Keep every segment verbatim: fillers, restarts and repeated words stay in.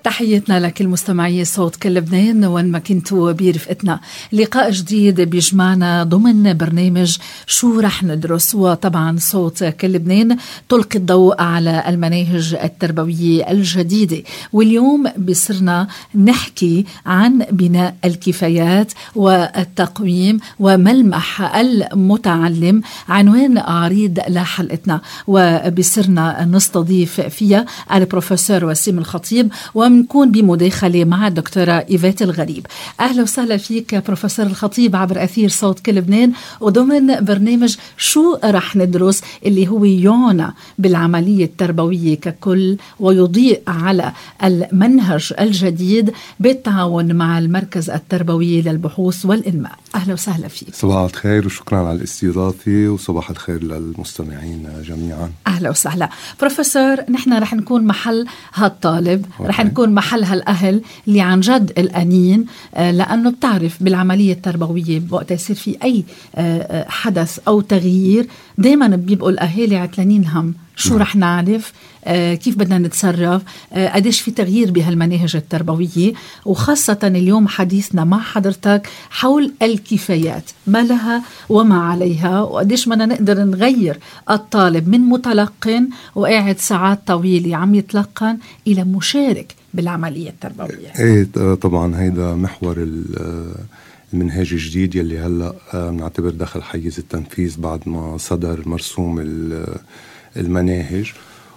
تحياتنا لكل مستمعي صوت كل لبنان وين ما كنتوا برفقتنا. لقاء جديد بيجمعنا ضمن برنامج شو رح ندرس، وطبعا صوت كل لبنان تلقي الضوء على المناهج التربوية الجديدة. واليوم بصرنا نحكي عن بناء الكفايات والتقويم وملمح المتعلم، عنوان عريض لحلقتنا، وبصرنا نستضيف فيها البروفيسور وسيم الخطيب، ومنكون بمداخلة مع الدكتورة إيفات الغريب. أهلا وسهلا فيك بروفيسور الخطيب عبر أثير صوت كل لبنان، وضمن برنامج شو رح ندرس اللي هو يعنى بالعملية التربوية ككل ويضيء على المنهج الجديد بالتعاون مع المركز التربوي للبحوث والإنماء. أهلا وسهلا فيك. صباح الخير وشكرا على الاستضافة، وصباح الخير للمستمعين جميعا. أهلا وسهلا بروفيسور. نحن رح نكون محل هالطالب، رح نكون محل هالأهل اللي عن جد الأنين، لأنه بتعرف بالعملية التربوية وقت يصير في أي حدث أو تغيير دايما بيبقوا الأهالي عتلانين هم شو رح نعرف، كيف بدنا نتصرف، قديش في تغيير بهالمناهج التربوية، وخاصة اليوم حديثنا مع حضرتك حول الكفايات، ما لها وما عليها، وقديش بدنا نقدر نغير الطالب من متلقن وقاعد ساعات طويلة عم يتلقن إلى مشارك بالعملية التربوية. ايه طبعا هيدا محور المنهاج الجديد يلي هلأ بنعتبر دخل حيز التنفيذ بعد ما صدر مرسوم المناهج،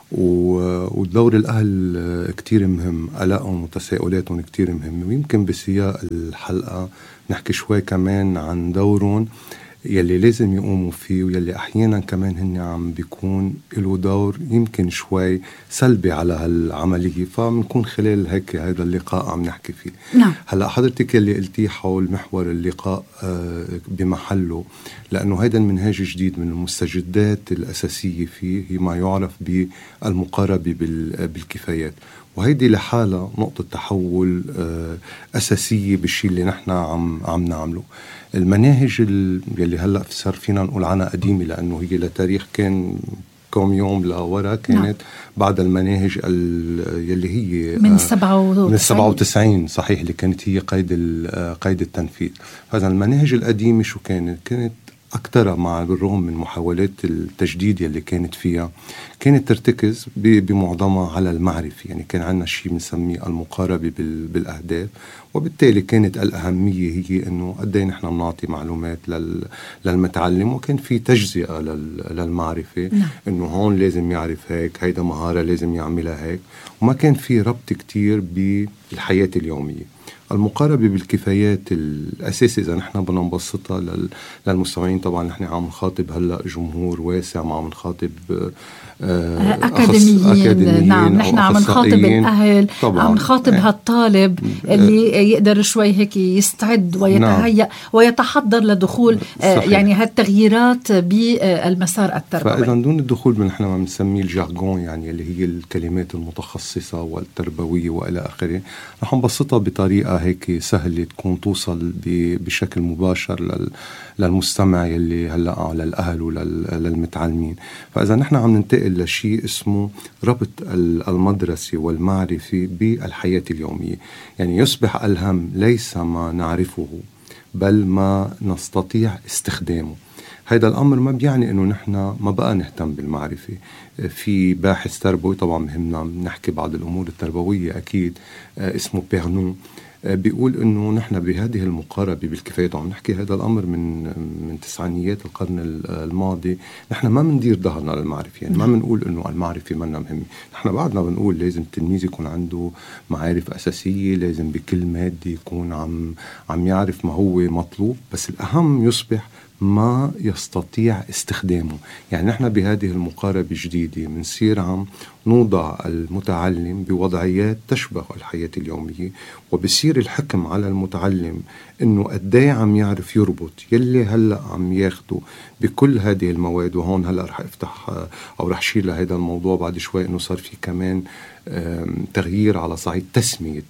ودور الأهل كتير مهم، قلقهم وتساؤلاتهم كتير مهم. ويمكن بسياق الحلقة نحكي شوي كمان عن دورهم يلي لازم يقوموا فيه، ويلي أحيانا كمان هن عم بيكون له دور يمكن شوي سلبي على هالعملية، فمنكون خلال هيك هذا اللقاء عم نحكي فيه. نعم. هلأ حضرتك يلي قلتي حول محور اللقاء بمحله، لأنه هذا المنهاج الجديد من المستجدات الأساسية فيه هي ما يعرف بالمقاربة بالكفايات، وهيدي لحالة نقطة تحول أساسية بالشيء اللي نحن عم عم نعمله. المناهج اللي هلأ صار فينا نقول عنها قديمة، لأنه هي لتاريخ كان كم يوم لورا كانت نعم. بعد المناهج يلي هي من سبعة وتسعين صحيح، اللي كانت هي قيد قيد التنفيذ. فإذا المناهج القديمة شو كانت؟ كانت أكثر مع بالرغم من محاولات التجديد يلي كانت فيها، كانت ترتكز بمعظمها على المعرفة. يعني كان عندنا شيء بنسميه المقاربة بالأهداف، وبالتالي كانت الأهمية هي أنه قدي نحن بنعطي معلومات للمتعلم، وكان في تجزئة للمعرفة. نعم. أنه هون لازم يعرف هيك، هيدا مهارة لازم يعملها هيك، وما كان في ربط كتير بالحياة اليومية. المقاربة بالكفايات الأساسي إذا نحن بدنا نبسطها للمستمعين، طبعا نحن عم نخاطب هلأ جمهور واسع، ما عم نخاطب أكاديميين, أكاديميين نعم، نحن عم نخاطب الأهل، عم نخاطب هالطالب اللي يقدر شوي هيك يستعد ويتهيأ نعم. ويتحضر لدخول صحيح. يعني هالتغييرات بالمسار التربوي. فإذا دون الدخول بنحن ما بنسميه الجارغون، يعني اللي هي الكلمات المتخصصة والتربوية وإلى آخره، رح نبسطها بطريقة هيك سهلة تكون توصل بشكل مباشر للمستمع يلي هلأ على الأهل وللمتعلمين. فإذا نحن عم ننتقل لشيء اسمه ربط المدرسة والمعرفة بالحياة اليومية، يعني يصبح الهم ليس ما نعرفه بل ما نستطيع استخدامه. هذا الأمر ما بيعني أنه نحن ما بقى نهتم بالمعرفة. في باحث تربوي طبعا مهمنا نحكي بعض الأمور التربوية أكيد، اسمه بيرنون، بيقول أنه نحن بهذه المقاربة بالكفايات، عم نحكي هذا الأمر من من تسعينيات القرن الماضي، نحن ما بندير ظهرنا للمعرفة. يعني ما بنقول أنه المعرفة منا مهمة، نحن بعدنا بنقول لازم التلميذ يكون عنده معارف أساسية، لازم بكل مادة يكون عم عم يعرف ما هو مطلوب، بس الأهم يصبح ما يستطيع استخدامه. يعني نحن بهذه المقاربة الجديدة منصير عم نوضع المتعلم بوضعيات تشبه الحياة اليومية، وبصير الحكم على المتعلم انه قديه عم يعرف يربط يلي هلأ عم ياخده بكل هذه المواد. وهون هلأ رح افتح او رح شير لهذا الموضوع بعد شوي، انه صار في كمان تغيير على صعيد تسمية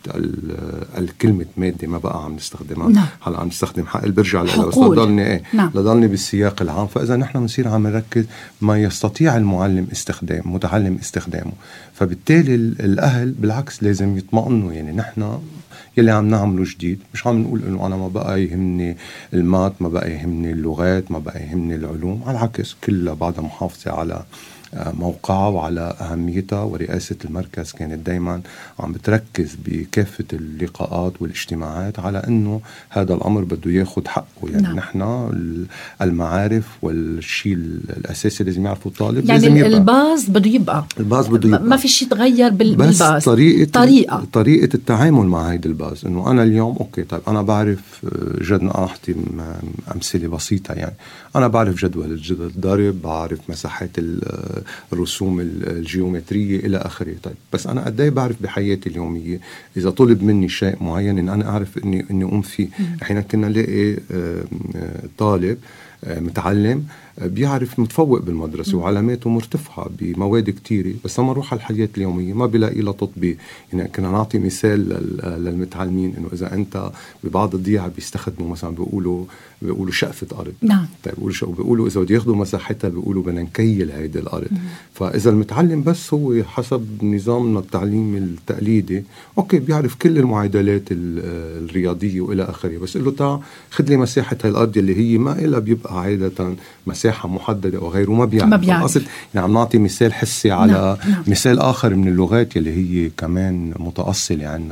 الكلمة مادة ما بقى عم نستخدمها. نعم. هلا عم نستخدم حقل برجع لها بس لضلني ايه نعم. لضلني بالسياق العام. فإذا نحن بنصير عم نركز ما يستطيع المعلم استخدام متعلم استخدامه، فبالتالي الأهل بالعكس لازم يطمئنوا. يعني نحن يلي عم نعمله جديد مش عم نقول إنه أنا ما بقى يهمني المات، ما بقى يهمني اللغات، ما بقى يهمني العلوم. على العكس كلها بعدها محافظة على موقعها وعلى أهميتها. ورئاسة المركز كانت دايما عم بتركز بكافة اللقاءات والاجتماعات على أنه هذا الأمر بده ياخد حقه. يعني نعم. نحن المعارف والشيء الأساسي لازم يعرفه الطالب، يعني لازم يبقى الباز بده يبقى الباز بده يبقى ما في شيء تغير بالباز، بس طريقة طريقة طريقة التعامل مع هيدا الباز. إنه أنا اليوم أوكي طيب أنا بعرف جد أعطي أمثلة بسيطة. يعني أنا بعرف جدول الضرب، بعرف مساحات الرسوم الجيومترية إلى آخره. طيب بس أنا قدي بعرف بحياتي اليومية إذا طلب مني شيء معين إن أنا أعرف إني إني أقوم فيه. أحيانا كنا نلاقي طالب متعلم بيعرف متفوق بالمدرسة وعلاماته مرتفعة بمواد كتيرة، بس لما نروح على الحياة اليومية ما بيلاقي لها تطبيق. يعني كنا نعطي مثال للمتعلمين إنه إذا أنت ببعض الضيعة بيستخدموا مثلا بيقولوا بيقولوا شقفة أرض. نعم. طيب بيقولوا شو بيقولوا إذا بده ياخدوا مساحتها بيقولوا بدنا نكيل هيدا الأرض. مم. فإذا المتعلم بس هو حسب نظامنا التعليمي التقليدي أوكي بيعرف كل المعادلات الرياضية وإلى آخره، بس قل له تا خد لي مساحة هاي الأرض اللي هي ما إلا بيبقى عادة مساحة محددة وغيره ما بيعرف. ما بيعرف. يعني عم نعطي مثال حسي على نعم. نعم. مثال آخر من اللغات اللي هي كمان متأصلة عنا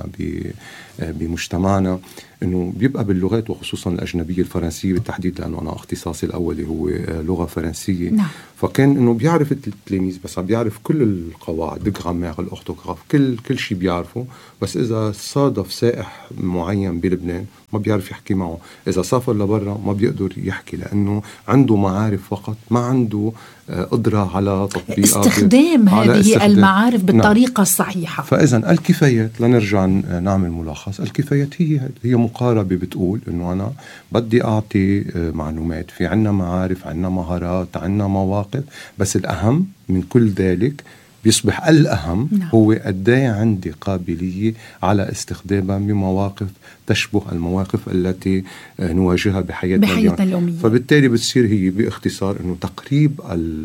بمجتمعنا، إنه بيبقى باللغات وخصوصا الأجنبية الفرنسية بالتحديد لأنه أنا اختصاصي الأولي هو لغة فرنسية. نعم. فكان إنه بيعرف التلاميذ بس بيعرف كل القواعد الجرامير الأورثوغراف كل كل شيء بيعرفه، بس إذا صادف سائح معين بلبنان ما بيعرف يحكي معه. إذا سافر لبرا ما بيقدر يحكي لأنه عنده معارف فقط، ما عنده قدرة على تطبيق استخدام هذه استخدام. المعارف بالطريقة نعم. الصحيحة. فإذا الكفايات لنرجع نعمل ملخص. الكفايات هي هي مقاربة بتقول إنه أنا بدي أعطي معلومات، في عنا معارف، عنا مهارات، عنا مواقف، بس الأهم من كل ذلك بيصبح الأهم نعم. هو قدي عندي قابلية على استخدامها بمواقف تشبه المواقف التي نواجهها بحياتنا, بحياتنا اليومية. فبالتالي بتصير هي باختصار أنه تقريب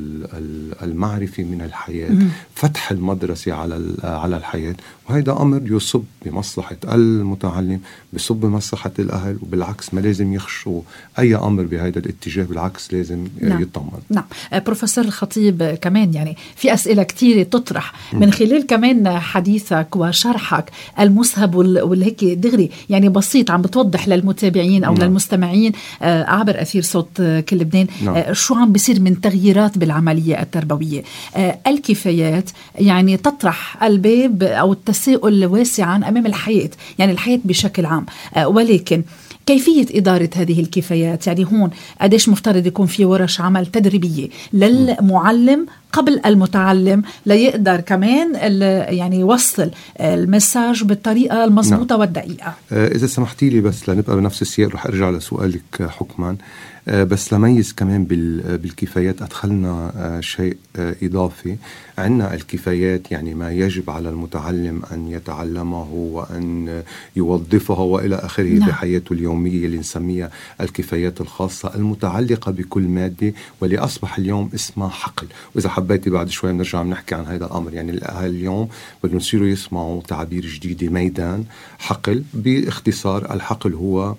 المعرفة من الحياة، م- فتح المدرسة على على الحياة، وهذا أمر يصب بمصلحة المتعلم، بيصب بمصلحة الأهل، وبالعكس ما لازم يخشوا أي أمر بهذا الاتجاه، بالعكس لازم نعم. يطمن. نعم. بروفيسور الخطيب كمان يعني في أسئلة كتير تطرح من خلال كمان حديثك وشرحك المسهب والهيك دغري يعني بسيط عم بتوضح للمتابعين أو نعم. للمستمعين عبر أثير صوت كل لبنان نعم. شو عم بيصير من تغييرات بالعملية التربوية. الكفايات يعني تطرح الباب أو التساؤل واسعا أمام الحياة، يعني الحياة بشكل عام، ولكن كيفية إدارة هذه الكفايات؟ يعني هون قديش مفترض يكون في ورش عمل تدريبية للمعلم قبل المتعلم ليقدر كمان يعني يوصل المساج بالطريقة المضبوطة نعم. والدقيقة. إذا سمحتي لي بس لنبقى بنفس السياق رح أرجع لسؤالك حكما، بس لميز كمان بالكفايات أدخلنا شيء إضافي. عندنا الكفايات يعني ما يجب على المتعلم أن يتعلمه وأن يوظفه وإلى آخره نعم. بحياته اليومية اللي نسميها الكفايات الخاصة المتعلقة بكل مادة، واللي أصبح اليوم اسمها حقل. وإذا حبيتي بعد شوي بنرجع نحكي عن هذا الأمر. يعني الأهل اليوم بدهم يصيروا يسمعوا تعابير جديدة، ميدان، حقل. باختصار الحقل هو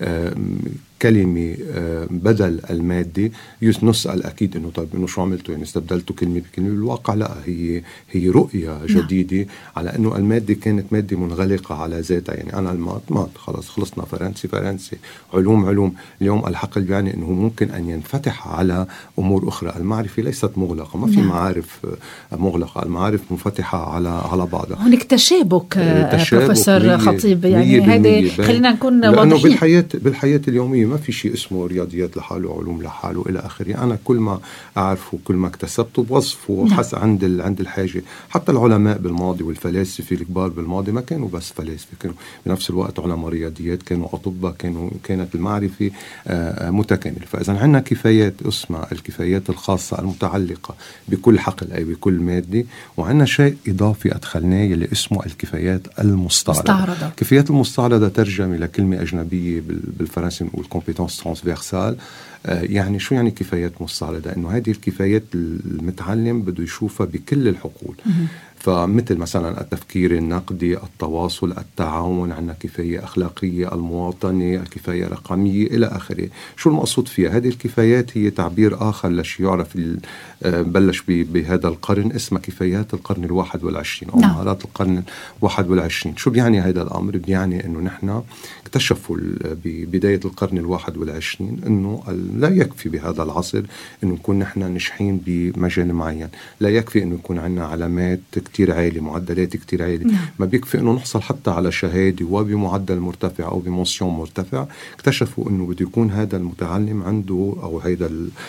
كلمة بدل المادة. نسأل أكيد إنه طيب إنه شو عملتوا، يعني استبدلتوا كلمة بكلمة؟ بالواقع لا، هي هي رؤية جديدة نعم. على إنه المادة كانت مادة منغلقة على ذاتها. يعني أنا المات مات خلاص خلصنا، فرنسي فرنسي، علوم علوم. اليوم الحقل يعني إنه ممكن أن ينفتح على أمور أخرى. المعرفة ليست مغلقة، ما في نعم. معارف مغلقة، المعارف منفتحة على على بعضها. هناك تشابك بروفيسور خطيب، يعني هذا خلينا نكون واضحين. بالحياة بالحياة اليومية ما في شيء اسمه رياضيات لحاله وعلوم لحاله إلى آخره. أنا كل ما أعرفه كل ما اكتسبته بوظفه حسب عند عند الحاجة. حتى العلماء بالماضي والفلاسفة الكبار بالماضي ما كانوا بس فلاسفة، كانوا بنفس الوقت علماء رياضيات، كانوا أطباء، كانوا كانت المعرفة متكاملة. فإذا عندنا كفايات اسمها الكفايات الخاصة المتعلقة بكل حقل أي بكل مادة، وعندنا شيء إضافي أدخلناه اللي اسمه الكفايات المستعرضة. مستعرضة. كفايات المستعرضة ترجمة لكلمة أجنبية بالفرنسي نقول compétence transversale. يعني شو يعني كفايات مستعرضة؟ إنه هذه الكفايات المتعلم بده يشوفها بكل الحقول. فمثل مثلا التفكير النقدي، التواصل، التعاون، عندنا كفاية أخلاقية، المواطنة، الكفاية الرقمية إلى آخره. شو المقصود فيها؟ هذه الكفايات هي تعبير آخر لشيء يعرف بلش بهذا القرن اسمه كفايات القرن الواحد والعشرين أو مهارات القرن الواحد والعشرين. شو بيعني هذا الأمر؟ بيعني أنه نحن اكتشفوا ببداية القرن الواحد والعشرين أنه لا يكفي بهذا العصر أنه نكون نحن نشحين بمجال معين، لا يكفي أنه يكون عندنا علامات كتير عالي، معدلات كتير عالي. نعم. ما بيكفي أنه نحصل حتى على شهادة وبمعدل مرتفع أو بموسيون مرتفع. اكتشفوا أنه بده يكون هذا المتعلم عنده أو هذا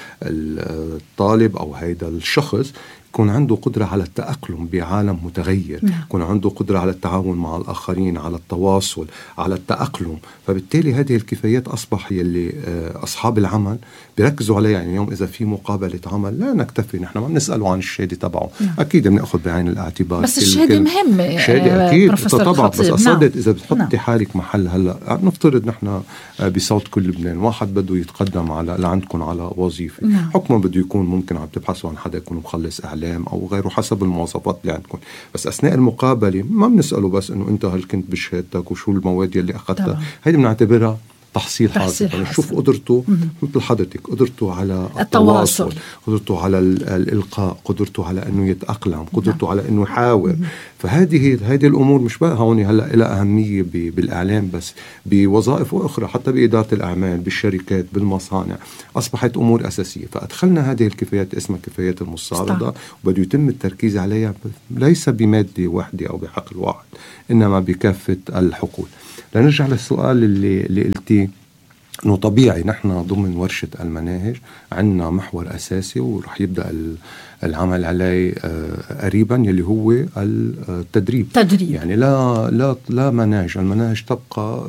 الطالب أو هذا الشخص يكون عنده قدرة على التأقلم بعالم متغير. نعم. يكون عنده قدرة على التعاون مع الآخرين، على التواصل، على التأقلم. فبالتالي هذه الكفايات أصبح يلي أصحاب العمل بيركزوا عليها. يعني اليوم إذا في مقابلة عمل لا نكتفي نحن ما بنسأله عن الشهادة تبعه. نعم. أكيد بنأخذ بعين الاعتبار بس الشهادة مهمة. الشهادة أكيد طبعا. بس أصدق إذا بتحطي نعم. حالك محل هلأ نفترض نحن بصوت كل لبنان واحد بده يتقدم على لعندكم على وظيفة. نعم. حكما بده يكون ممكن عم تبحثوا عن حدا يكون مخلص إعلام أو غيره حسب المواصفات اللي عندكم. بس أثناء المقابلة ما بنسأله بس إنه أنت هل كنت بشهادتك وشو المواد اللي أخذتها. هيدي بنعتبرها تحصيل حاصل. يعني شوف قدرته مثل حضرتك، قدرته على التواصل، قدرته على الإلقاء، قدرته على أنه يتأقلم، قدرته على أنه يحاور. فهذه هذه الأمور مش بقى هون هلا لها أهمية بالإعلام بس، بوظائف أخرى حتى بإدارة الأعمال، بالشركات، بالمصانع أصبحت أمور أساسية. فأدخلنا هذه الكفايات اسمها كفايات المستعرضة، وبده يتم التركيز عليها ليس بمادة واحدة أو بحقل واحد إنما بكافة الحقول. لنرجع للسؤال اللي, اللي قلتيه إنه طبيعي نحن ضمن ورشة المناهج عندنا محور أساسي ورح يبدأ العمل عليه قريبا يلي هو التدريب. تدريب. يعني لا لا لا مناهج، المناهج تبقى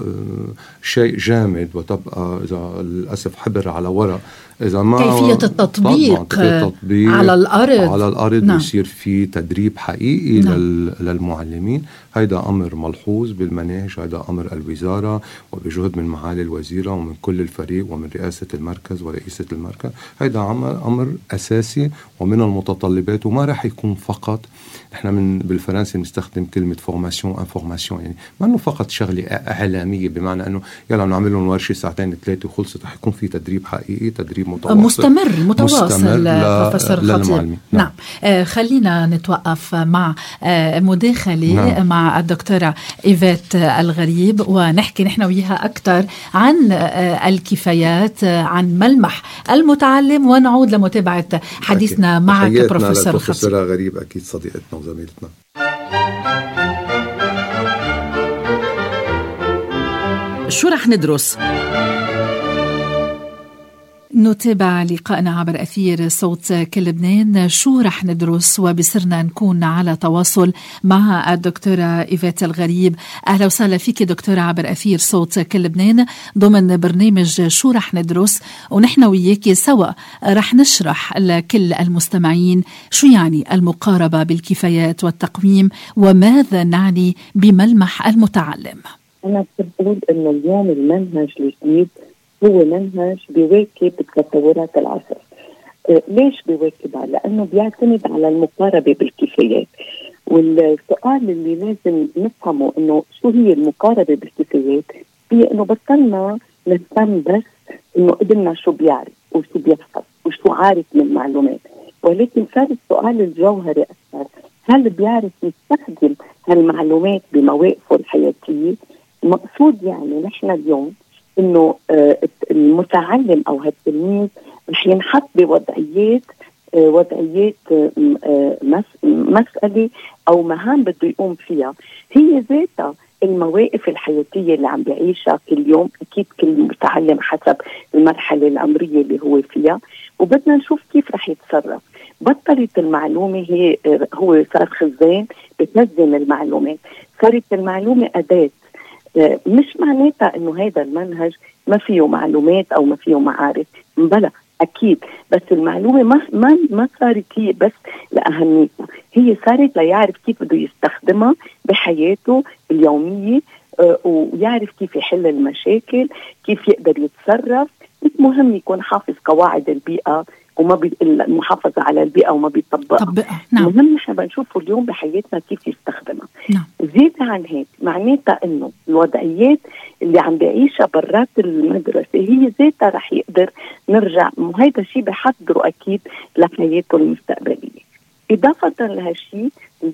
شيء جامد وتبقى إذا للأسف حبر على ورق. إذا ما كيفية التطبيق, التطبيق على الأرض على الأرض نعم. يصير في تدريب حقيقي نعم. للمعلمين. هيدا أمر ملحوظ بالمناهج، هيدا أمر الوزارة وبجهد من معالي الوزيرة ومن كل الفريق ومن رئاسة المركز ورئيسة المركز. هيدا أمر أساسي ومن المتطلبات، وما راح يكون فقط. احنا من بالفرنسي نستخدم كلمة فورماسيون انفورماسيون، يعني ما انه فقط شغلة اعلامية بمعنى انه يلا نعمل لهم ورشة ساعتين ثلاثة وخلصت. رح يكون في تدريب حقيقي، تدريب متواصل مستمر متواصل مستمر بروفيسور خطيب. نعم, نعم. آه خلينا نتوقف مع آه مداخلة نعم. مع الدكتورة إيفات الغريب ونحكي نحن وياها أكثر عن آه الكفايات، آه عن ملمح المتعلم، ونعود لمتابعة حديثنا أكيد. معك بروفيسور خطيب. غريب أكيد صديقتنا وزميلتنا. شو رح ندرس؟ نتابع لقائنا عبر أثير صوت كل لبنان. شو رح ندرس؟ وبصرنا نكون على تواصل مع الدكتورة إيفات الغريب. أهلا وسهلا فيك دكتورة عبر أثير صوت كل لبنان ضمن برنامج شو رح ندرس، ونحن وياكي سوا رح نشرح لكل المستمعين شو يعني المقاربة بالكفايات والتقويم وماذا نعني بملمح المتعلم. أنا بقول إنه اليوم المنهج الجديد هو منهج بيواكب تطورات العصر. أه ليش بيواكبها؟ لأنه بيعتمد على المقاربة بالكفايات. والسؤال اللي لازم نفهمه إنه شو هي المقاربة بالكفايات، هي إنه بطلنا نهتم بس إنه ابننا شو بيعرف وشو بيفهم وشو عارف من معلومات، ولكن صار السؤال الجوهري أكثر، هل بيعرف يستخدم هالمعلومات بمواقفه الحياتية؟ المقصود يعني نحن اليوم إنه آه المتعلم أو هالتلميذ رح ينحط بوضعيات آه وضعيات آه مس مسألة أو مهام بده يقوم فيها هي ذاتها المواقف الحياتية اللي عم بعيشها كل يوم. أكيد كل متعلم حسب المرحلة العمرية اللي هو فيها، وبدنا نشوف كيف رح يتصرف. بطلت المعلومة هي هو صار خزان بتنزل المعلومات، صارت المعلومة أداة. مش معناتها إنه هذا المنهج ما فيه معلومات أو ما فيه معارف، بلا أكيد، بس المعلومة ما ما ما صارت هي بس لأهميتها، هي صارت ليعرف كيف بده يستخدمها بحياته اليومية، ويعرف كيف يحل المشاكل، كيف يقدر يتصرف. مش مهم يكون حافظ قواعد البيئة وما بي... المحافظة على البيئة وما بيطبقها. نعم. مهم نحن بنشوفه اليوم بحياتنا كيف يستخدمها. نعم. زيادة عن هيك معناتها إنه الوضعيات اللي عم بعيشها برات المدرسة هي ذاتها رح يقدر نرجع، وهذا الشيء بحضره أكيد لحياته المستقبلية. إضافة لهالشيء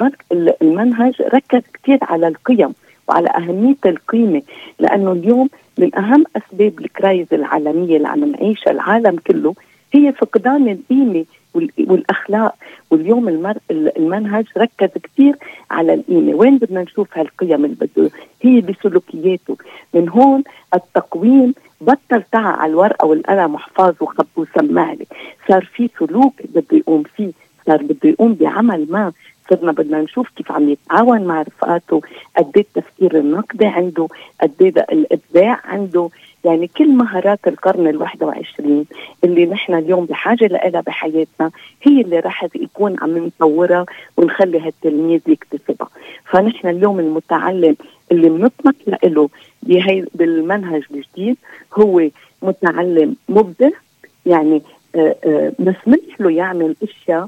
المنهج ركز كتير على القيم وعلى أهمية القيمة، لأنه اليوم من أهم أسباب الكرايز العالمية اللي عم نعيشها العالم كله هي فقدان القيمة والأخلاق. واليوم المر... المنهج ركز كتير على القيمة. وين بدنا نشوف هالقيم اللي بده؟ هي بسلوكياته. من هون التقويم بطل تعا على الورقة والقلم وحفاظ وخب وسمع لي، صار في سلوك بده يقوم فيه، صار بده يقوم بعمل ما. صرنا بدنا نشوف كيف عم يتعاون مع رفقاته، قد ايه التفكير النقدي عنده، قد ايه الابداع عنده. يعني كل مهارات القرن الواحد وعشرين اللي نحن اليوم بحاجة لها بحياتنا هي اللي راح يكون عم نطورها ونخلي هالتلميذ يكتسبها. فنحن اليوم المتعلم اللي بنطمح له بهي بالمنهج الجديد هو متعلم مبدع، يعني مسمح له يعمل اشياء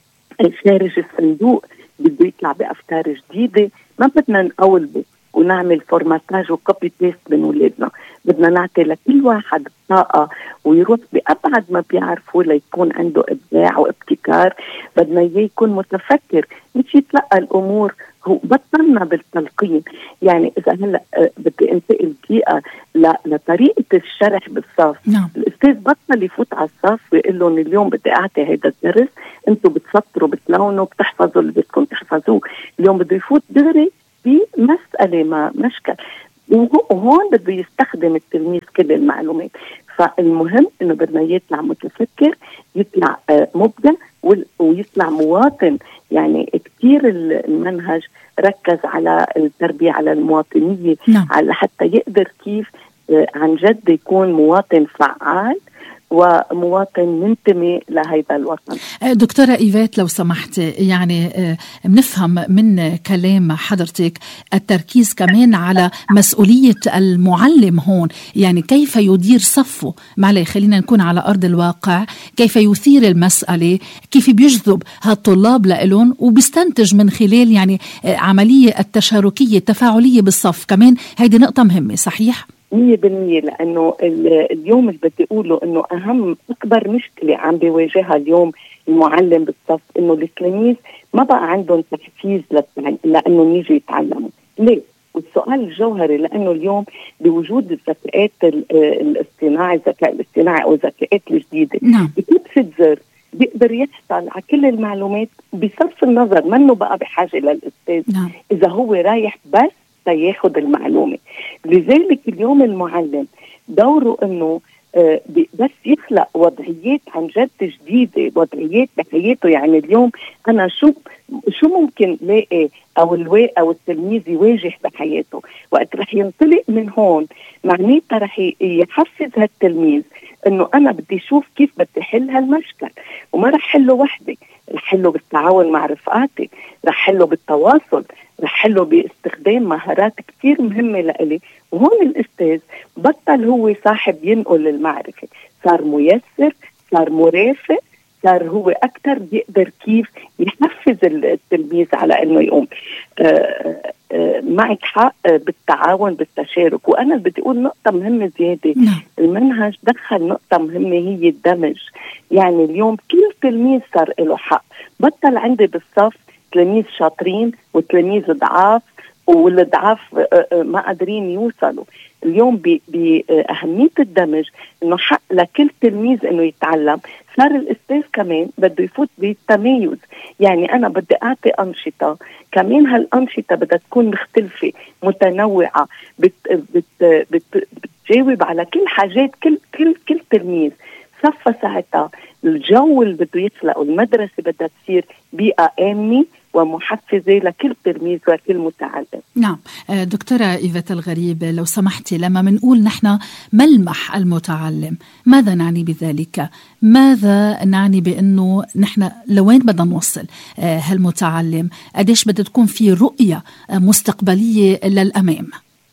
خارج الصندوق، بده يطلع بأفكار جديدة. ما بدنا نقولبه ونعمل فورماتاج وكوبي بيست من ولادنا، بدنا نعطي لكل واحد طاقة ويروح بأبعد ما بيعرفوا ليكون عنده إبداع وابتكار. بدنا إياه يكون متفكر، مش يتلقى الأمور. هو بطلنا بالتلقين. يعني إذا هلأ بدي انتقل دقيقة لطريقة الشرح بالصف. نعم. الأستاذ بطل يفوت على الصف ويقول لهم اليوم بدي أعطي هذا الدرس، أنتوا بتسطروا بتلونوا بتحفظوا اللي بدكم تحفظوه. اليوم بده يفوت دغري بمسألة ما مشكل، وهون بده يستخدم التلميذ كل المعلومات. فالمهم انه بدنا يطلع متفكر، يطلع مبدع، ويطلع مواطن. يعني كتير المنهج ركز على التربية على المواطنية. نعم. على حتى يقدر كيف عن جد يكون مواطن فعال ومواطن منتمي لهذا الوطن. دكتورة إيفات لو سمحت، يعني بنفهم من كلام حضرتك التركيز كمان على مسؤولية المعلم هون، يعني كيف يدير صفه. معلي خلينا نكون على أرض الواقع، كيف يثير المسألة، كيف بيجذب هالطلاب لإلهم وبيستنتج من خلال يعني عملية التشاركية التفاعلية بالصف. كمان هيدي نقطة مهمة، صحيح؟ مية بالمية. لأنه اليوم اللي بدي أقوله أنه أهم أكبر مشكلة عم بيواجهها اليوم المعلم بالصف إنه التلاميذ ما بقى عندهم تحفيز لأنه يجي يتعلموا. ليه؟ والسؤال الجوهري لأنه اليوم بوجود الذكاءات الاصطناعي، الذكاء الاصطناعي أو الذكاءات الجديدة، نعم. بكبسة زر بيقدر يحصل على كل المعلومات بصرف النظر، منه بقى بحاجة للأستاذ. نعم. إذا هو رايح بس ياخد المعلومة. لذلك اليوم المعلم دوره انه آه بس يخلق وضعيات عن جد جديدة، وضعيات بحياته. يعني اليوم انا شو شو ممكن لاقي او الوا او التلميذ يواجه بحياته وقت رح ينطلق من هون. معناتها رح يحفز هالتلميذ انه انا بدي اشوف كيف بدي حل هالمشكل، وما رح حله وحدي، رح حله بالتعاون مع رفقاتي، رح حله بالتواصل، رح حله باستخدام مهارات كتير مهمة لإلي. وهون الأستاذ بطل هو صاحب ينقل المعرفة، صار ميسر، صار مرافق، صار هو أكتر بيقدر كيف يحفز التلميذ على أنه يقوم. آآ آآ معك حق بالتعاون بالتشارك. وأنا بدي أقول نقطة مهمة زيادة. نعم. المنهج دخل نقطة مهمة هي الدمج. يعني اليوم كل تلميذ صار له حق. بطل عندي بالصف تلاميذ شاطرين وتلاميذ ضعاف والضعاف ما قادرين يوصلوا. اليوم بأهمية الدمج إنه حق لكل تلميذ إنه يتعلم. صار الأستاذ كمان بده يفوت بالتميز، يعني أنا بدي أعطي أنشطة كمان، هالأنشطة بدها تكون مختلفة متنوعة، بت بت بت بتجاوب على كل حاجات كل كل كل تلميذ. صفى ساعتها الجو اللي بده يخلقه المدرسة بدها تصير بيئة آمنة ومحفزة لكل تلميذ وكل متعلم. نعم دكتورة إيفات الغريب، لو سمحتي، لما منقول نحن ملمح المتعلم ماذا نعني بذلك؟ ماذا نعني بأنه نحن لوين بدنا نوصل هالمتعلم؟ قديش بدها تكون في رؤية مستقبلية للأمام؟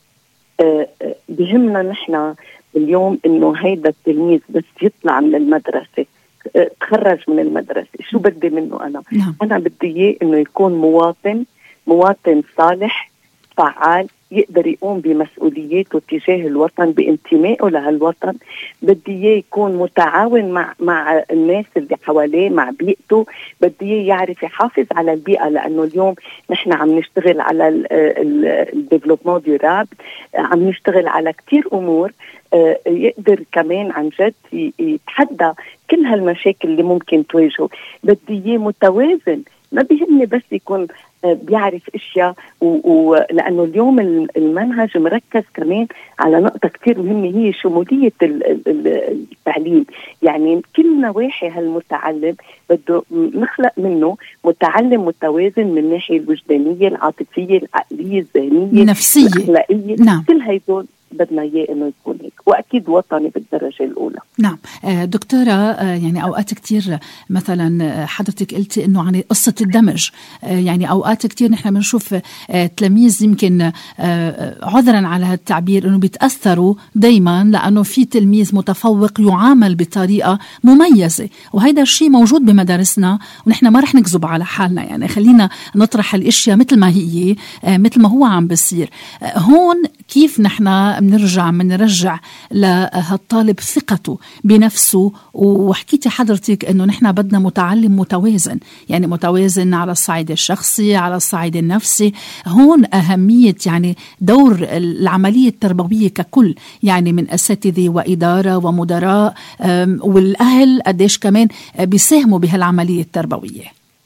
بهمنا نحن اليوم إنه هيدا التلميذ بس يطلع من المدرسة، تخرج من المدرسة، شو بدي منه أنا؟ نعم. أنا بدي إياه إنه يكون مواطن مواطن صالح فعال، يقدر يقوم بمسؤولياته تجاه الوطن، بانتمائه لهالوطن. بدي إياه يكون متعاون مع مع الناس اللي حواليه، مع بيئته. بدي إياه يعرف يحافظ على البيئة، لأنه اليوم نحن عم نشتغل على الديفلوبمون ديورابل، عم نشتغل على كتير أمور. يقدر كمان عن جد يتحدى كل هالمشاكل اللي ممكن تواجهه. بدي إياه متوازن، ما بيهمني بس يكون بيعرف اشياء، ولانه اليوم المنهج مركز كمان على نقطه كثير مهمه، هي شموليه التعليم. يعني كل نواحي هالمتعلم بده نخلق منه متعلم متوازن من الناحيه الوجدانيه، العاطفيه، العقليه، الذهنيه، النفسيه، الاخلاقيه. نعم. كل هيدول بدنا إياه إنه يكون هيك، وأكيد وطني بالدرجة الأولى. نعم دكتورة، يعني أوقات كتير مثلا حضرتك قلتي إنه عن قصة الدمج، يعني أوقات كتير نحن بنشوف تلاميذ يمكن عذرا على هالتعبير إنه بيتأثروا دايما لأنه في تلميذ متفوق يعامل بطريقة مميزة، وهذا الشيء موجود بمدارسنا ونحن ما رح نكذب على حالنا. يعني خلينا نطرح الاشياء مثل ما هي، مثل ما هو عم بصير. هون كيف نحن بنرجع منرجع لهالطالب ثقته بنفسه؟ وحكيتي حضرتك انه نحن بدنا متعلم متوازن، يعني متوازن على الصعيد الشخصي، على الصعيد النفسي. هون أهمية يعني دور العملية التربوية ككل، يعني من أساتذة وإدارة ومدراء والأهل قديش كمان بيساهموا بهالعملية التربوية.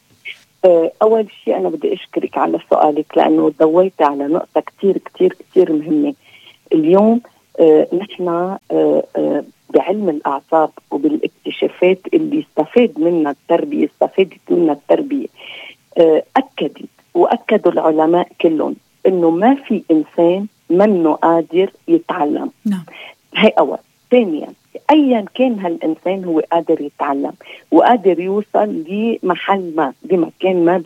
أول شيء أنا بدي أشكرك على سؤالك، لأنه ضويت على نقطة كتير كتير كتير مهمة. اليوم آه نحن آه آه بعلم الأعصاب وبالاكتشافات اللي استفاد منها التربية استفادت منها التربية آه أكدت وأكدوا العلماء كلهم إنه ما في إنسان منه قادر يتعلم. نعم. هي أول. ثانيا، أيا كان هالإنسان هو قادر يتعلم وقادر يوصل لمحل ما بمكان ما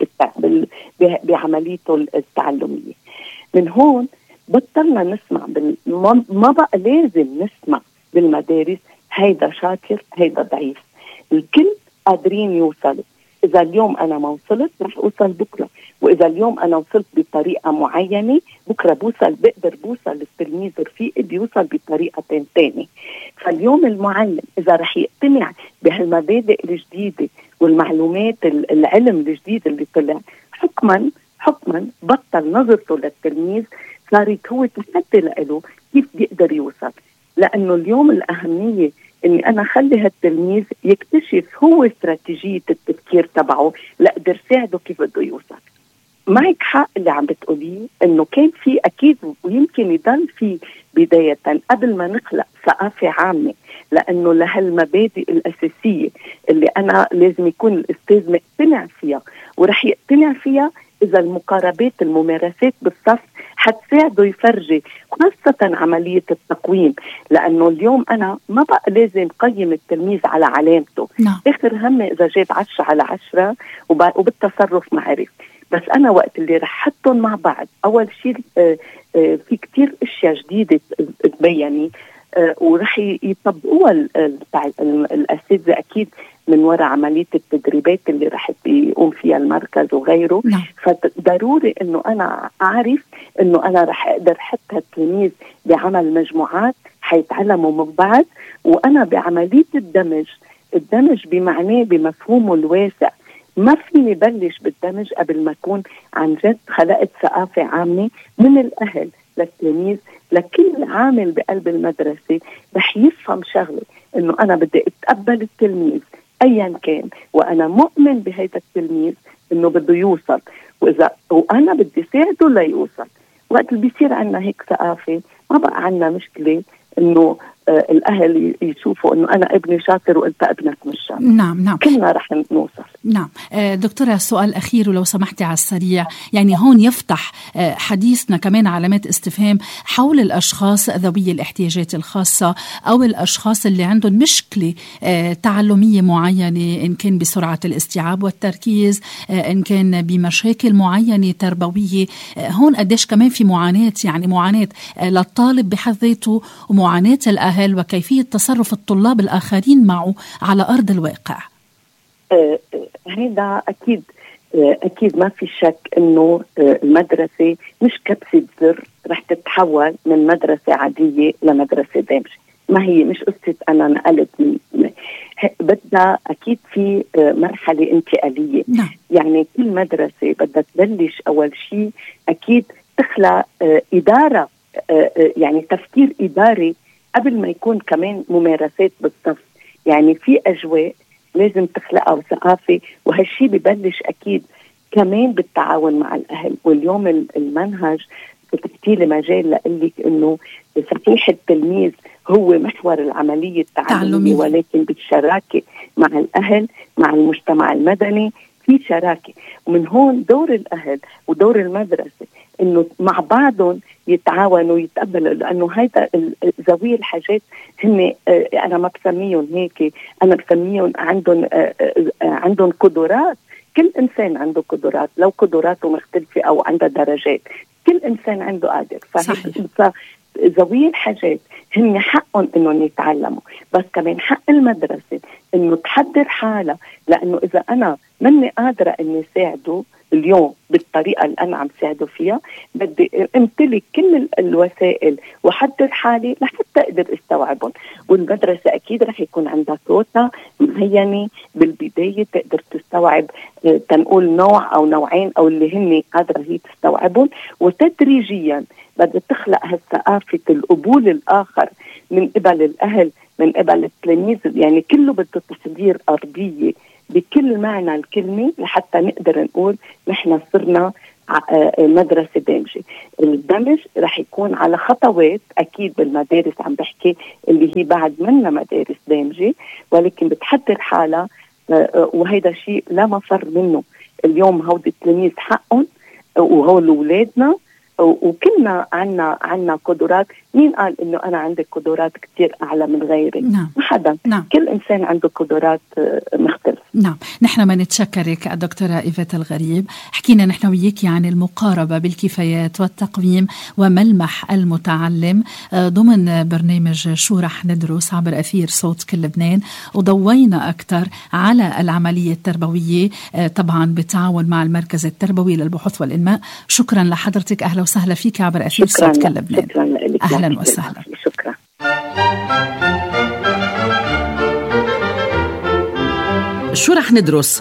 بعمليته التعلمية. من هون بطلنا نسمع بال... ما بقى لازم نسمع بالمدارس هيدا شاطر هيدا ضعيف. الكل قادرين يوصلوا. إذا اليوم أنا ما وصلت رح أوصل بكرة، وإذا اليوم أنا وصلت بطريقة معينة بكرة بوصل بقدر بوصل للتلميذ رفيقي بيوصل بطريقة تانية. فاليوم المعلم إذا رح يقتنع بهالمبادئ الجديدة والمعلومات العلم الجديد اللي طلع، حكما حكما بطل نظرته للتلميذ صارت هو تحدي له كيف بيقدر يوصل. لأنه اليوم الأهمية إني أنا خلي هالتلميذ يكتشف هو استراتيجية التفكير تبعه لأقدر ساعده كيف بده يوصل. معك حق اللي عم بتقوليه إنه كان في أكيد ويمكن يضل في بداية قبل ما نخلق ثقافة عامة، لأنه لهالمبادئ الأساسية اللي أنا لازم يكون الأستاذ مقتنع فيها، ورح يقتنع فيها إذا المقاربات الممارسات بالصف حتساعده يفرجي، خاصة عملية التقويم. لأنه اليوم أنا ما بقى لازم قيم التلميذ على علامته. نعم. آخر هم إذا جاب عشرة على عشرة وبالتصرف معرف. بس أنا وقت اللي رح حطهم مع بعض، أول شيء آه آه في كتير أشياء جديدة تبيني آه ورح يطبقوها الأساتذة أكيد من وراء عملية التدريبات اللي رح يقوم فيها المركز وغيره. نعم. فضروري إنه أنا أعرف إنه أنا رح أقدر حتى التلميذ بعمل مجموعات حيتعلموا من بعض، وأنا بعملية الدمج الدمج بمعناه بمفهومه الواسع. ما فيني بلش بالدمج قبل ما أكون عن جد خلقت ثقافة عامة من الأهل للتلميذ، لكل عامل بقلب المدرسة رح يفهم شغله، إنه أنا بدي أتقبل التلميذ أيا كان، وأنا مؤمن بهذا التلميذ إنه بده يوصل، وإذا وأنا بدي ساعده ليوصل. وقت اللي بيصير عنا هيك ثقافة ما بقى عنا مشكلة إنه آه الأهل يشوفوا إنه أنا ابني شاطر وأنت ابنك مش شاطر. نعم نعم كلنا رح نوصل. نعم. آه دكتورة، سؤال أخير ولو سمحتي على السريع، يعني هون يفتح آه حديثنا كمان علامات استفهام حول الأشخاص ذوي الاحتياجات الخاصة أو الأشخاص اللي عندهم مشكلة آه تعلمية معينة، إن كان بسرعة الاستيعاب والتركيز، آه إن كان بمشاكل معينة تربوية. آه هون قديش كمان في معاناة، يعني معاناة آه للطالب بحد ذاته ومعاناة الأهل وكيفية تصرف الطلاب الآخرين معه على أرض الواقع. آه هذا أكيد آه أكيد ما في شك إنه آه المدرسة مش كبسة زر رح تتحول من مدرسة عادية لمدرسة دامجة. ما هي مش قصة أنا نقلت من بدها أكيد في آه مرحلة انتقالية. نعم. يعني كل مدرسة بدها تبلش أول شيء أكيد تخلق آه إدارة، آه يعني تفكير إداري قبل ما يكون كمان ممارسات بالصف. يعني في أجواء لازم تخلقها وثقافة، وهالشي ببلش أكيد كمان بالتعاون مع الأهل. واليوم المنهج فتحتي لي مجال لقلك إنه صحيح التلميذ هو محور العملية التعلمية، ولكن بالشراكة مع الأهل مع المجتمع المدني في شراكة. ومن هون دور الأهل ودور المدرسة إنه مع بعضهم يتعاونوا ويتقبلوا، لأنه هيدا ذوي الحاجات هن أنا ما بسميهم هيك، أنا بسميهم عندهم عندهم قدرات. كل إنسان عنده قدرات، لو قدراته مختلفة أو عنده درجات، كل إنسان عنده قادر. فذوي الحاجات هن حقهم إنهم يتعلموا، بس كمان حق المدرسة إنه تحضر حالها، لأنه إذا أنا مني قادرة إني ساعده اليوم بالطريقة اللي أنا عم ساعده فيها، بدي امتلك كل الوسائل وحضر حالي لحتى أقدر استوعبهم. والمدرسة أكيد رح يكون عندها كوتا معينة بالبداية تقدر تستوعب، تنقول نوع أو نوعين أو اللي هن قادرة هي تستوعبهم، وتدريجيا بدها تخلق هالثقافة القبول الآخر من قبل الأهل من قبل التلاميذ. يعني كله بده تحضير أرضية بكل معنى الكلمة لحتى نقدر نقول نحن صرنا مدرسة دامجة. الدمج رح يكون على خطوات أكيد بالمدارس، عم بحكي اللي هي بعد منا مدارس دامجة، ولكن بتحضر حالها، وهيدا شيء لا مفر منه. اليوم هودي التلاميذ حقهم وهول أولادنا، وكلنا عنا عنا قدرات. مين قال إنه أنا عندي قدرات كتير أعلى من غيري؟ نعم. ما حدا. نعم. كل إنسان عنده قدرات مختلفة. نعم. نحن ما نتشكرك الدكتورة إيفات الغريب، حكينا نحن وياك عن المقاربة بالكفايات والتقويم وملمح المتعلم ضمن برنامج شو رح ندرس عبر أثير صوت كل لبنان، وضوينا أكثر على العملية التربوية طبعا بالتعاون مع المركز التربوي للبحوث والإنماء. شكرا لحضرتك، أهلا وسهلا فيك عبر أثير صوت كل لبنان. شكرا لك. أهلا وسهلا. شكرا. شو رح ندرس؟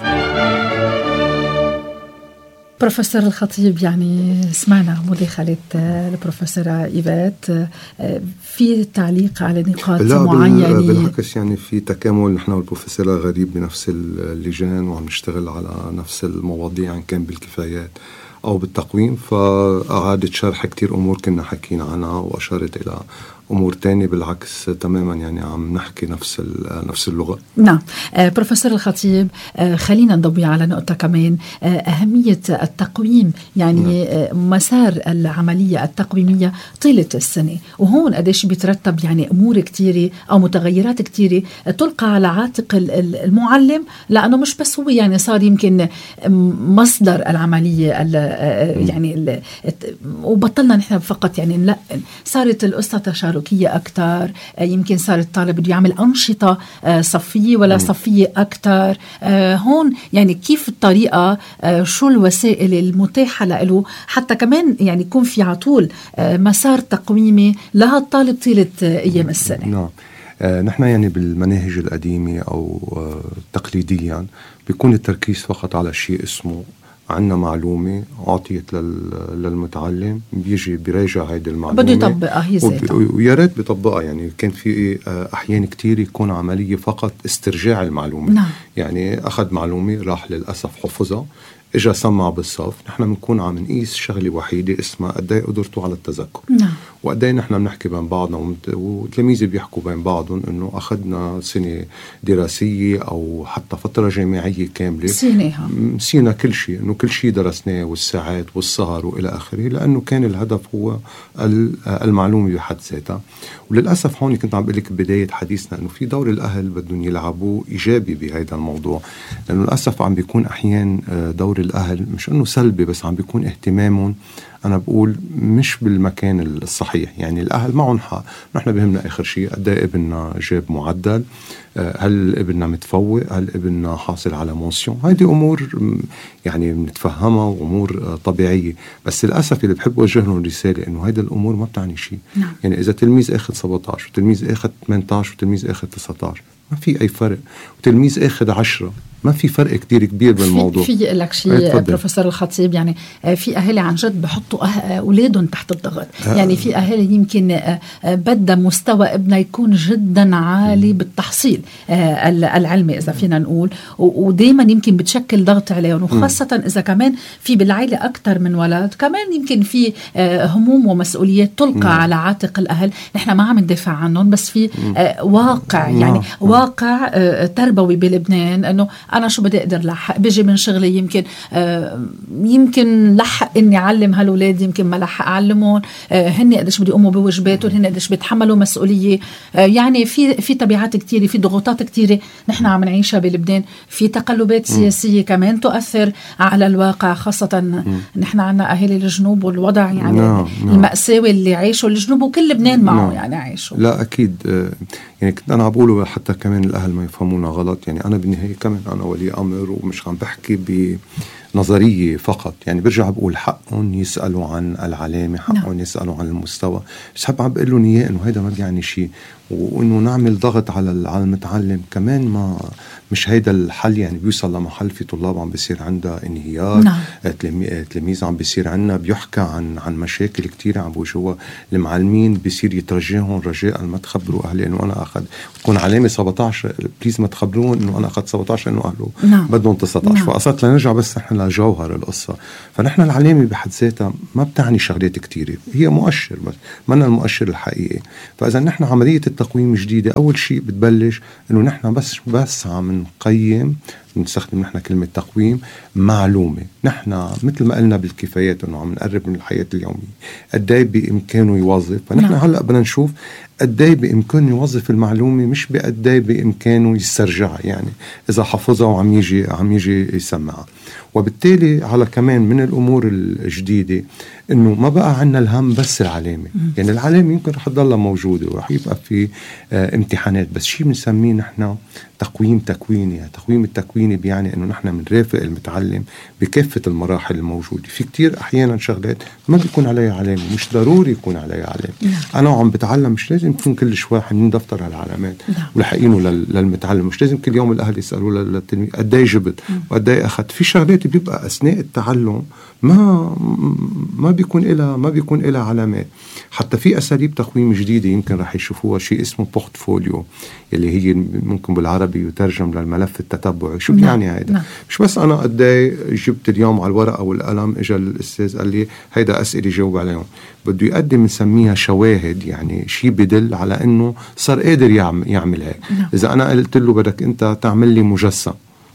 بروفيسور الخطيب، يعني سمعنا مداخلة البروفيسورة إيفات، في تعليق على نقاط لا معينة؟ بالعكس، يعني في تكامل نحن والبروفيسورة غريب بنفس اللجان وعم نشتغل على نفس المواضيع، إن كان بالكفايات أو بالتقويم. فأعادت شرح كتير أمور كنا حكينا عنها، وأشارت إلى أمور تانية بالعكس تماما، يعني عم نحكي نفس نفس اللغة. نعم. آه بروفيسور الخطيب، آه خلينا نضوي على نقطة كمان، آه أهمية التقويم، يعني آه مسار العملية التقويمية طيلة السنة، وهون قديش بيترتب يعني أمور كتيرة أو متغيرات كتيرة تلقى على عاتق المعلم، لأنه مش بس هو يعني صار يمكن مصدر العملية يعني، وبطلنا نحن فقط يعني لا، صارت القصة تشاركية أكتر، يمكن صار الطالب بده يعمل أنشطة صفية ولا صفية أكتر. هون يعني كيف الطريقة، شو الوسائل المتاحة له حتى كمان يعني يكون في عطول مسار تقويمي لها الطالب طيلة أيام السنة؟ نعم. آه نحن يعني بالمناهج القديمة أو آه تقليديا بيكون التركيز فقط على شيء اسمه عندنا معلومة أعطيت للمتعلم، بيجي بيراجع هيدي المعلومة بده يطبقها هي ذاتها، ويا ريت بيطبقها. يعني كان في أحيان كتير يكون عملية فقط استرجاع المعلومة. نعم. يعني أخذ معلومة راح للأسف حفظها، إجا سمع بالصف. نحن بنكون عم نقيس شغلة وحيدة اسمها قداي قدرته على التذكر. نعم. وقداي نحن بنحكي بين بعضنا وتلاميذي بيحكوا بين بعضهم إنه أخذنا سنة دراسية أو حتى فترة جامعية كاملة سيناها سينا كل شيء، إنه كل شيء درسناه والساعات والسهر وإلى آخره، لأنه كان الهدف هو المعلومة بحد ذاتها. وللأسف هون كنت عم بقول لك بداية حديثنا إنه في دور الأهل بدهم يلعبوا إيجابي بهذا الموضوع، لأنه للأسف عم بيكون أحيان دور الأهل مش إنه سلبي، بس عم بيكون اهتمامهم أنا بقول مش بالمكان الصحيح. يعني الأهل معهم حق، نحن بهمنا آخر شيء قد ايه ابننا جاب معدل، هل ابننا متفوق، هل ابننا حاصل على مونسيون. هذه أمور يعني بنتفهمها وأمور طبيعية، بس للأسف اللي بحب أوجه لهم رسالة إنه هذه الأمور ما بتعني شيء. نعم. يعني إذا تلميذ أخذ سبعة عشر وتلميذ أخذ ثمانية عشر وتلميذ أخذ تسعة عشر ما في أي فرق، وتلميذ أخذ عشرة ما في فرق كتير كبير بالموضوع. في, في لك شيء بروفيسور الخطيب، يعني في أهالي عن جد بحطوا أولادهم تحت الضغط. آه. يعني في أهالي يمكن بدأ مستوى ابنه يكون جدا عالي بالتحصيل العلمي إذا فينا نقول، ودايما يمكن بتشكل ضغط عليهم، وخاصة إذا كمان في بالعائلة أكتر من ولد، كمان يمكن في هموم ومسؤوليات تلقى م. على عاتق الأهل. نحن ما عم ندافع عنهم، بس في واقع يعني م. واقع تربوي بلبنان إنه أنا شو بدي أقدر لحق، بيجي من شغلي يمكن آه يمكن لحق إني أعلم هالولاد، يمكن ما لحق أعلمهم، آه هن قديش بدي يقوموا بواجباتهم، هن قديش بيتحملوا مسؤولية. آه يعني في في تبعات كتيرة، في ضغوطات كتيرة نحن عم نعيشها بلبنان، في تقلبات سياسية كمان تؤثر على الواقع، خاصة م. نحن عنا أهالي الجنوب والوضع يعني no, no. المأساوي اللي عايشه الجنوب وكل لبنان معه no. يعني عايشه. لا أكيد. آه يعني كنت أنا عبقوله حتى كمان الأهل ما يفهمونا غلط. يعني أنا بالنهاية كمان أنا ولي أمر ومش عم بحكي بنظرية فقط. يعني برجع بقول حقهم يسألوا عن العلامة، حقهم يسألوا عن المستوى، بس حب عم بقول لهم إياه إنه هيدا ما بيعني شيء، وإنه نعمل ضغط على على المتعلم كمان ما مش هيدا الحل. يعني بيوصل لمحل في طلاب عم بيصير عندها انهيار. نعم. تلاميذ عم بيصير عنا بيحكى عن عن مشاكل كتير عم بوجهوها المعلمين، بيصير يترجاهم رجاء ما تخبروا أهلي إنه أنا أخذ، تكون علامة سبعة عشر بليز ما تخبرون إنه أنا أخذ سبعة عشر إنه أهله نعم. بدهم تسعة عشر. نعم. فقصت لنرجع بس نحن لجوهر القصة. فنحن العلامة بحد ذاتها ما بتعني شغلات كتيرة، هي مؤشر بس ما المؤشر الحقيقي. فإذا نحن عملية التقويم جديدة أول شيء بتبلش إنه نحن بس بس عم نقيم، نستخدم نحن كلمة تقويم معلومة. نحن مثل ما قلنا بالكفايات إنه عم نقرب من الحياة اليومية، قداي بإمكانه يوظف. فنحن نعم. هلأ بدنا نشوف قداي بإمكانه يوظف المعلومة، مش بقداي بإمكانه يسترجعها. يعني إذا حفظها وعم يجي عم يجي يسمعها. وبالتالي على كمان من الأمور الجديدة إنه ما بقى عنا الهم بس العلامة. يعني العلامة يمكن رح تضلها موجودة ورح يبقى في آه امتحانات، بس شيء بنسميه نحن تقويم تكويني. يعني تقويم التكويني بيعني إنه نحن بنرافق المتعلم بكافة المراحل الموجودة. في كتير أحيانا شغلات ما بيكون عليها علامة، مش ضروري يكون عليها علامة. أنا وعم بتعلم مش لازم يكون كل شوي حاملين دفتر على العلامات ولحقينه للمتعلم. مش لازم كل يوم الأهل يسألوا للتلميذ قداي جبت وقداي أخذ. في شغلات بيبقى أثناء التعلم ما ما بيكون إلها ما بيكون إلها علامات. حتى في أساليب تقويم جديدة يمكن رح يشوفوها، شيء اسمه بورتفوليو اللي هي ممكن بالعربي يترجم للملف التتبعي. شو يعني هيدا؟ نعم. مش بس أنا قداي جبت اليوم على الورقة والقلم، إجا الأستاذ قال لي هيدا أسئلة جاوب عليهم. بده يقدم نسميها شواهد، يعني شيء بدل على إنه صار قادر يعمل, يعمل هيك. نعم. إذا أنا قلت له بدك أنت تعمل لي مجسم،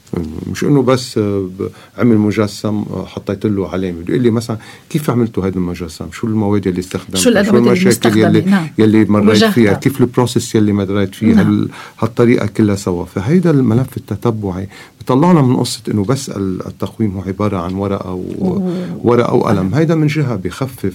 مش انه بس عمل مجسم حطيت له علامه، بده يقول لي مثلا كيف عملتوا هذا المجسم، شو المواد اللي استخدمتها، شو الادوات اللي مستخدمه، يلي, نعم. يلي مريت فيها، كيف البروسيس يلي مريت فيها. نعم. هالطريقه كلها سوا. فهيدا الملف التتبعي بيطلعنا من قصه انه بس التقويم هو عباره عن ورقه وورقه وقلم. هيدا من جهه بيخفف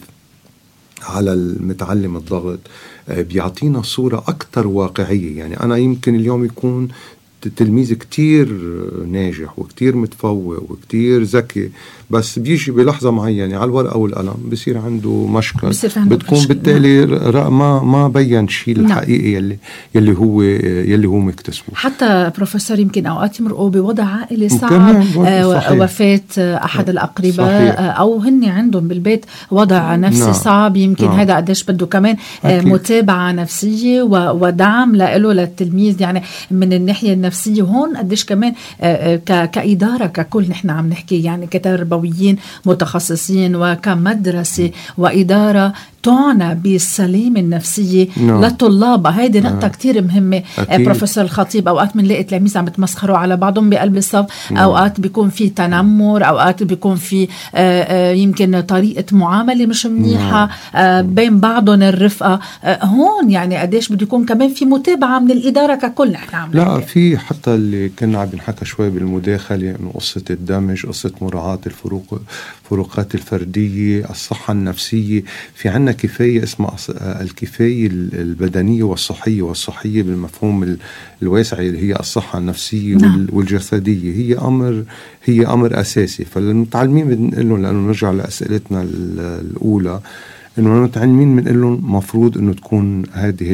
على المتعلم الضغط، بيعطينا صوره اكثر واقعيه. يعني انا يمكن اليوم يكون تلميذ كتير ناجح وكتير متفوق وكتير ذكي، بس بيجي بلحظة معينة على الورقة والقلم بصير عنده مشكل، بتكون مشكل. بالتالي ما ما بين شيء الحقيقي يلي يلي هو يلي هو مكتسبه. حتى بروفيسور يمكن اوقات يمرقوا بوضع عائلي صعب، آه وفاة أحد الأقرباء، صحيح. أو هن عندهم بالبيت وضع نفسي نعم. صعب، يمكن نعم. هذا قديش بده كمان آه متابعة نفسية ودعم له للتلميذ يعني من الناحية النفسية. وهون قديش كمان آه كإدارة ككل نحن عم نحكي يعني كتربويين متخصصين وكمدرسة وإدارة تعنى بالسلامة النفسية no. للطلاب. هيدي نقطة no. كتير مهمة. أكيد. بروفيسور الخطيب أوقات منلاقي تلاميذ عم بتمسخروا على بعضهم بقلب الصف، no. أوقات بيكون في تنمر، أوقات بيكون في آآ آآ يمكن طريقة معاملة مش منيحة no. بين بعضهم الرفقة. هون يعني قديش بده يكون كمان في متابعة من الإدارة ككل. نحن عم لا في حتى اللي كنا عم بنحكى شوي بالمداخلة إنه قصة الدمج، قصة مراعاة الفروق فروقات الفردية، الصحة النفسية. في عنا كفاية اسمها الكفاية البدنية والصحية، والصحية بالمفهوم الواسع اللي هي الصحة النفسية نعم. والجسدية. هي أمر هي أمر أساسي. فالمتعلمين بنقول لهم، لأنه نرجع لأسئلتنا الأولى، إنه المتعلمين بنقول لهم مفروض إنه تكون هذه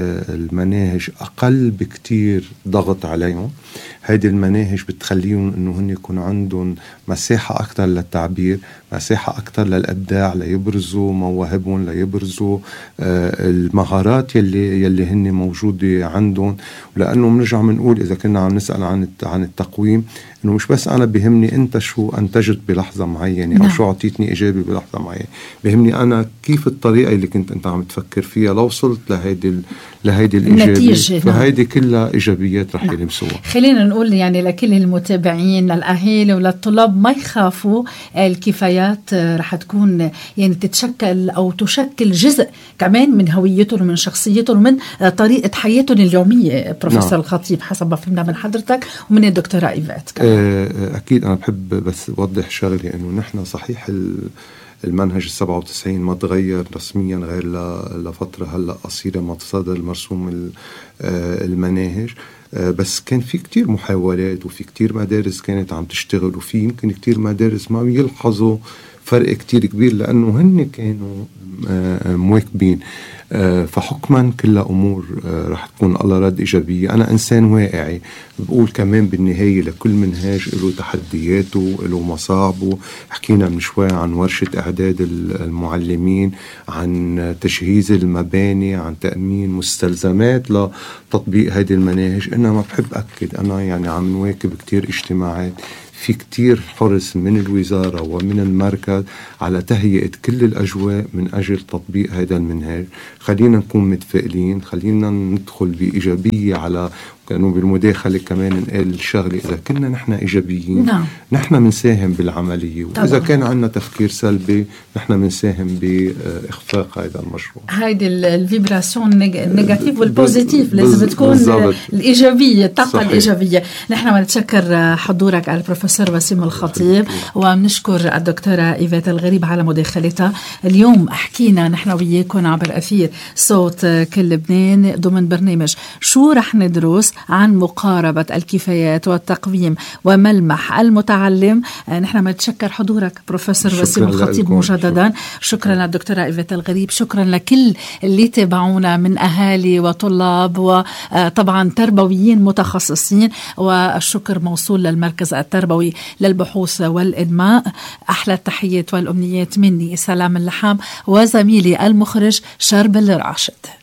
المناهج أقل بكتير ضغط عليهم. هذه المناهج بتخليهم إنه هن يكون عندهم مساحة أكتر للتعبير، مساحة أكتر للإبداع، ليبرزوا مواهبهم، ليبرزوا آه المهارات يلي يلي هن موجودة عندهم. ولأنه بنرجع بنقول إذا كنا عم نسأل عن عن التقويم، إنه مش بس أنا بهمني أنت شو أنتجت بلحظة معينة أو نعم. شو عطيتني إيجابي بلحظة معينة، بهمني أنا كيف الطريقة اللي كنت أنت عم تفكر فيها لو وصلت لهيدي لهيدي الإيجابية. فهيدي كلها إيجابيات رح نعم. يلمسوها. خلينا نقول يعني لكل المتابعين، للأهالي وللطلاب، ما يخافوا. الكفايات رح تكون يعني تتشكل أو تشكل جزء كمان من هويتهم ومن شخصيتهم ومن طريقة حياتهم اليومية. بروفيسور نعم. الخطيب، حسب ما فهمنا من حضرتك ومن الدكتورة إيفات كمان. أكيد أنا بحب بس أوضح شغلي، إنه نحن صحيح المنهج السبعة وتسعين ما تغير رسميا غير لفترة هلأ قصيرة ما تصدر مرسوم المناهج، بس كان في كتير محاولات وفي كتير مدارس كانت عم تشتغل، وفي يمكن كتير مدارس ما يلحظوا فرق كتير كبير لأنه هن كانوا مواكبين. فحكما كلها أمور رح تكون الله رد إيجابية. أنا إنسان واقعي، بقول كمان بالنهاية لكل منهاج له تحدياته له مصاعبه. حكينا من شوي عن ورشة إعداد المعلمين، عن تجهيز المباني، عن تأمين مستلزمات لتطبيق هذه المناهج. إنما بحب أكد أنا يعني عم نواكب كتير اجتماعات، في كتير حرص من الوزارة ومن المركز على تهيئة كل الأجواء من أجل تطبيق هذا المنهاج. خلينا نكون متفائلين، خلينا ندخل بإيجابية على كانوا بالمداخلة كمان نقال الشغلة، إذا كنا نحن إيجابيين نعم. نحن منساهم بالعملية، وإذا كان عندنا تفكير سلبي نحن منساهم بإخفاق هذا المشروع. هيدي الفيبراسيون النيجاتيف والبوزيتيف لازم تكون بالزبط. الإيجابية، الطاقة صحيح. الإيجابية. نحن بنتشكر حضورك البروفيسور وسيم الخطيب، وبنشكر الدكتورة إيفات الغريب على مداخلتها اليوم. حكينا نحن وياكم عبر أثير صوت كل لبنان ضمن برنامج شو رح ندرس عن مقاربة الكفايات والتقويم وملمح المتعلم. نحن بنتشكر حضورك بروفيسور وسيم الخطيب مجددا. شكرا للدكتورة إيفات الغريب، شكرا لكل اللي تابعونا من أهالي وطلاب وطبعا تربويين متخصصين، والشكر موصول للمركز التربوي للبحوث والإنماء. أحلى التحيات والأمنيات مني سلام اللحام وزميلي المخرج شربل راشد.